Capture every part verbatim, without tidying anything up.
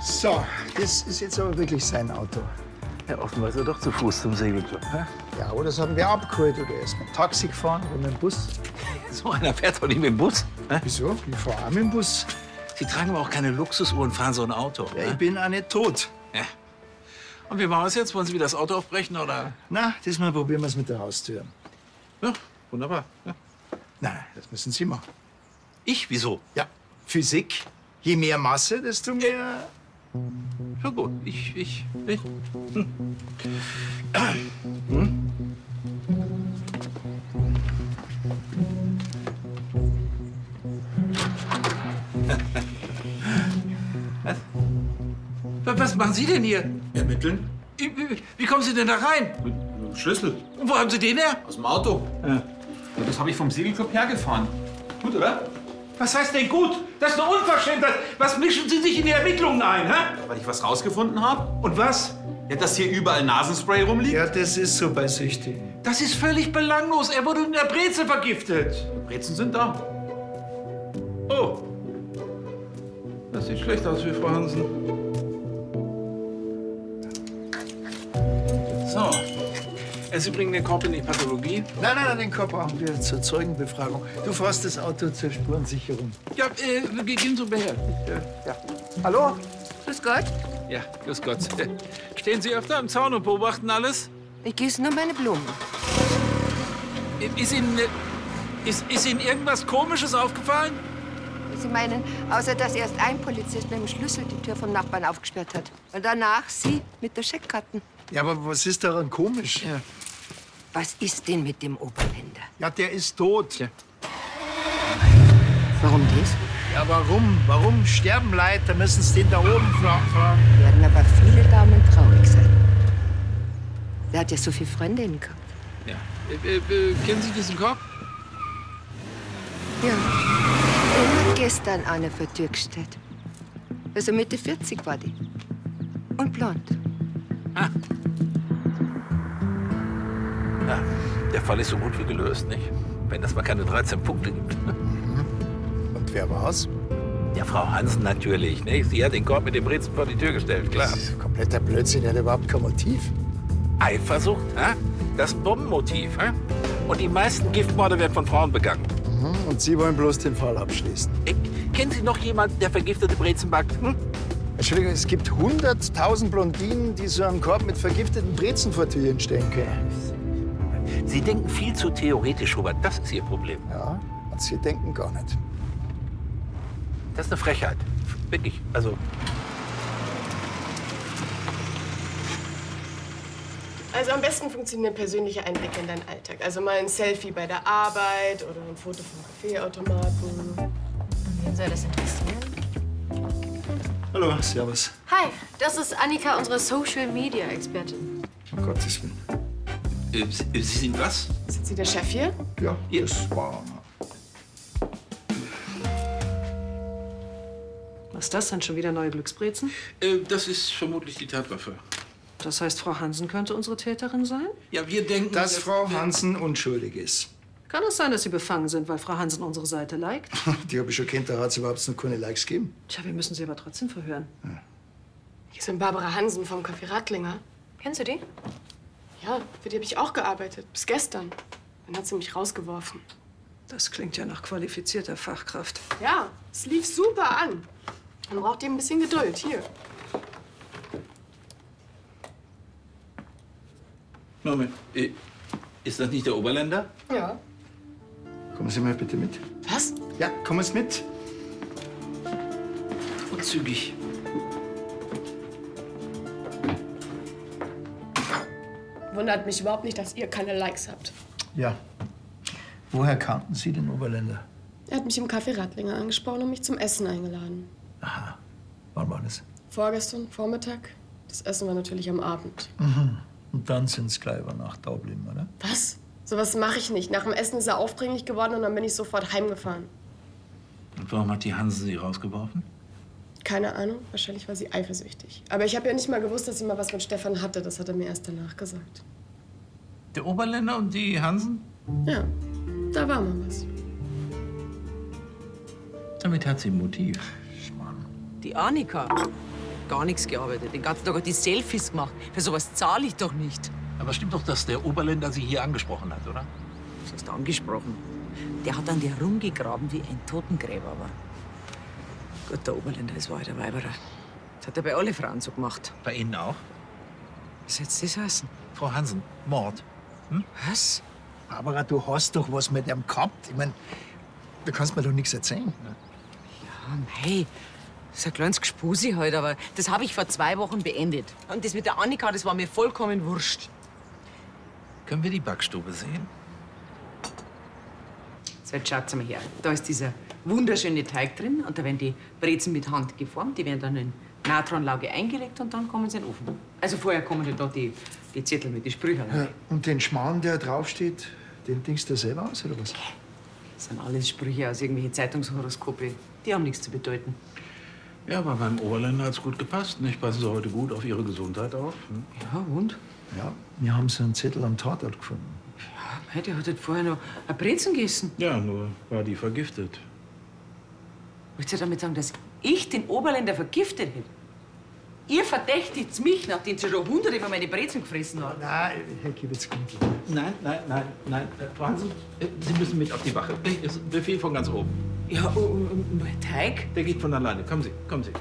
So, das ist jetzt aber wirklich sein Auto. Ja, offenbar ist er doch zu Fuß zum Segelclub. Hä? Ja, oder das haben wir abgeholt. Oder er ist mit dem Taxi gefahren oder mit dem Bus. So einer fährt doch nicht mit dem Bus. Hä? Wieso? Ich fahre auch mit dem Bus. Sie tragen aber auch keine Luxusuhren, fahren so ein Auto. Ja, hä? ich bin auch nicht tot. Ja. Und wie machen wir es jetzt? Wollen Sie wieder das Auto aufbrechen, oder? Na, diesmal probieren wir es mit der Haustür. Ja, wunderbar. Ja. Nein, das müssen Sie machen. Ich? Wieso? Ja, Physik. Je mehr Masse, desto mehr... Ja gut, ich, ich, ich. Hm. Hm? Was? Was machen Sie denn hier? Ermitteln? Wie, wie, wie kommen Sie denn da rein? Mit einem Schlüssel. Und wo haben Sie den her? Aus dem Auto. Ja. Ja, das habe ich vom Segelclub hergefahren. Gut, oder? Was heißt denn gut? Das ist eine Unverschämtheit. Was mischen Sie sich in die Ermittlungen ein, hä? Weil ich was rausgefunden habe. Und was? Ja, dass hier überall Nasenspray rumliegt. Ja, das ist so bei Süchtigen. Das ist völlig belanglos. Er wurde in der Brezel vergiftet. Brezen sind da. Oh. Das sieht schlecht aus für Frau Hansen. So. Sie bringen den Korb in die Pathologie. Nein, nein, nein, den Korb brauchen wir zur Zeugenbefragung. Du fährst das Auto zur Spurensicherung. Ja, äh, gehen Sie her. Ja. Hallo? Grüß Gott. Ja, grüß Gott. Stehen Sie öfter am Zaun und beobachten alles? Ich gieße nur meine Blumen. Ist Ihnen, ist, ist Ihnen irgendwas Komisches aufgefallen? Sie meinen, außer dass erst ein Polizist mit dem Schlüssel die Tür vom Nachbarn aufgesperrt hat. Und danach Sie mit der Scheckkarten. Ja, aber was ist daran komisch? Ja. Was ist denn mit dem Oberländer? Ja, der ist tot. Ja. Warum das? Ja, warum? Warum sterben Leute? Da müssen Sie den da oben fra fragen. Werden aber viele Damen traurig sein. Der hat ja so viele Freundinnen gehabt. Ja. Äh, äh, kennen Sie diesen Korb? Ja. Den hat gestern eine vor die Tür gestellt. Also Mitte vierzig war die. Und blond. Ah. Ja, der Fall ist so gut wie gelöst, nicht? Wenn das mal keine dreizehn Punkte gibt. Und wer war's? Ja, Frau Hansen natürlich, nicht? Sie hat den Korb mit dem Brezen vor die Tür gestellt, klar. Das ist kompletter Blödsinn, der hat überhaupt kein Motiv. Eifersucht, hä? Das Bombenmotiv, hä? Und die meisten Giftmorde werden von Frauen begangen. Mhm. Und Sie wollen bloß den Fall abschließen. Äh, kennen Sie noch jemanden, der vergiftete Brezen backt? Hm? Entschuldigung, es gibt hunderttausend Blondinen, die so einen Korb mit vergifteten Brezen vor Türen stellen können. Sie denken viel zu theoretisch, Hubert. Das ist Ihr Problem. Ja, und Sie denken gar nicht. Das ist eine Frechheit. Wirklich. Also, Also am besten funktionieren persönliche Einblicke in deinen Alltag. Also mal ein Selfie bei der Arbeit oder ein Foto vom Kaffeeautomaten. Wen soll das interessieren? Hallo, servus. Hi, das ist Annika, unsere Social-Media-Expertin. Um Gottes Willen. äh, Sie, Sie sind was? Sind Sie der Chef hier? Ja, das war... Was ist das denn? Schon wieder neue Glücksbrezen? Äh, das ist vermutlich die Tatwaffe. Das heißt, Frau Hansen könnte unsere Täterin sein? Ja, wir denken... Dass Frau Hansen unschuldig ist. Kann es sein, dass Sie befangen sind, weil Frau Hansen unsere Seite liked? Die habe ich schon kennt, da hat es überhaupt noch keine Likes gegeben. Tja, wir müssen Sie aber trotzdem verhören. Hier sind Barbara Hansen vom Café Rattlinger. Kennst du die? Ja, für die habe ich auch gearbeitet. Bis gestern. Dann hat sie mich rausgeworfen. Das klingt ja nach qualifizierter Fachkraft. Ja, es lief super an. Man braucht eben ein bisschen Geduld. Hier. Moment, äh, ist das nicht der Oberländer? Ja. Kommen Sie mal bitte mit. Was? Ja, kommen Sie mit. Und zügig. Wundert mich überhaupt nicht, dass ihr keine Likes habt. Ja. Woher kannten Sie den Oberländer? Er hat mich im Café Rattlinger angesprochen und mich zum Essen eingeladen. Aha. Wann war das? Vorgestern, Vormittag. Das Essen war natürlich am Abend. Mhm. Und dann sind Sie gleich über Nacht da geblieben, oder? Was? Sowas mache ich nicht. Nach dem Essen ist er aufdringlich geworden und dann bin ich sofort heimgefahren. Und warum hat die Hansen Sie rausgeworfen? Keine Ahnung. Wahrscheinlich war sie eifersüchtig. Aber ich habe ja nicht mal gewusst, dass sie mal was mit Stefan hatte. Das hat er mir erst danach gesagt. Der Oberländer und die Hansen? Ja, da war mal was. Damit hat sie ein Motiv. Die Annika. gar nichts gearbeitet. Den ganzen Tag hat die Selfies gemacht. Für sowas zahle ich doch nicht. Aber stimmt doch, dass der Oberländer Sie hier angesprochen hat, oder? Was hast du angesprochen? Der hat an dir rumgegraben wie ein Totengräber, aber... Gott, der Oberländer, das war halt ein Weiberer. Das hat er bei allen Frauen so gemacht. Bei Ihnen auch? Was hättest du das heißen? Frau Hansen, Mord. Hm? Was? Barbara, du hast doch was mit ihm gehabt. Ich mein, du kannst mir doch nichts erzählen. Ja, mei. Das ist ein kleines Gespusi halt, aber das habe ich vor zwei Wochen beendet. Und das mit der Annika, das war mir vollkommen wurscht. Können wir die Backstube sehen? So, jetzt schaut's mal her. Da ist dieser wunderschöne Teig drin und da werden die Brezen mit Hand geformt. Die werden dann in Natronlauge eingelegt und dann kommen sie in den Ofen. Also vorher kommen dann da die, die Zettel mit den Sprüchen. Ja, und den Schmarrn, der draufsteht, den denkst du selber aus, oder was? Das sind alles Sprüche aus irgendwelchen Zeitungshoroskope. Die haben nichts zu bedeuten. Ja, aber beim Oberländer hat's gut gepasst, nicht? Passen Sie heute gut auf Ihre Gesundheit auf? Hm? Ja, und? Ja, wir haben so einen Zettel am Tatort gefunden. Ja, mei, der hat halt vorher noch ein Brezen gegessen. Ja, nur war die vergiftet. Willst du damit sagen, dass ich den Oberländer vergiftet hätte? Ihr verdächtigt mich, nachdem sie schon hunderte von meine Brezen gefressen hat. Nein, Herr Kiewitz-Kunkel. Nein, nein, nein, nein. Äh, Frau Hansen, äh, Sie müssen mit auf die Wache. Das ist ein Befehl von ganz oben. Ja, und, und mein Teig? Der geht von alleine. Kommen Sie, kommen Sie.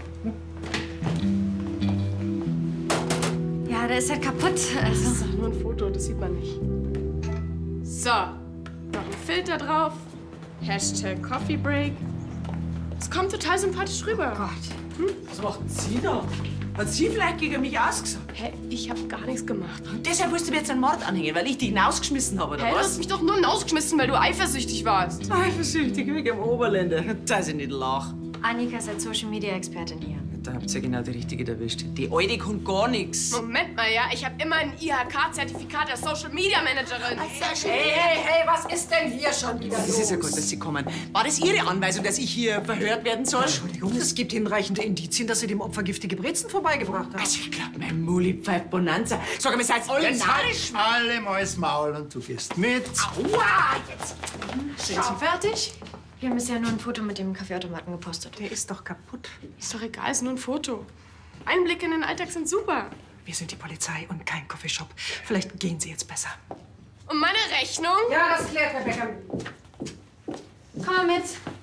Ja, der ist halt kaputt. Das Also. ist doch nur ein Foto, das sieht man nicht. So, noch ein Filter drauf. Hashtag Coffee Break. Es kommt total sympathisch rüber. Oh Gott. Was macht sie da? Hat sie vielleicht gegen mich ausgesagt? Hä, ich habe gar nichts gemacht. Und deshalb willst du mir jetzt einen Mord anhängen, weil ich dich hinausgeschmissen habe, oder Hä, du was? hast mich doch nur hinausgeschmissen, weil du eifersüchtig warst. Eifersüchtig wegen dem Oberländer. Dass ich nicht lach. Annika ist als Social Media Expertin hier. Da habt ihr genau die Richtige erwischt. Die Alte kann gar nichts. Moment mal, ja, ich habe immer ein I H K-Zertifikat als Social Media Managerin. Hey, hey, hey, was ist denn hier schon wieder los? Es ist ja gut, dass Sie kommen. War das Ihre Anweisung, dass ich hier verhört werden soll? Entschuldigung, es gibt hinreichende Indizien, dass Sie dem Opfer giftige Brezen vorbeigebracht haben. Also, ich glaube, mein Muli pfeift Bonanza. Sag mal, seid ihr Jetzt narrisch? halt alle mal das Maul und du gehst mit. Aua, jetzt. Sind Sie fertig? Wir haben bisher nur ein Foto mit dem Kaffeeautomaten gepostet. Der ist doch kaputt. Ist doch egal, ist nur ein Foto. Einblicke in den Alltag sind super. Wir sind die Polizei und kein Coffeeshop. Vielleicht gehen Sie jetzt besser. Und meine Rechnung? Ja, das klärt Herr Becker. Komm mal mit.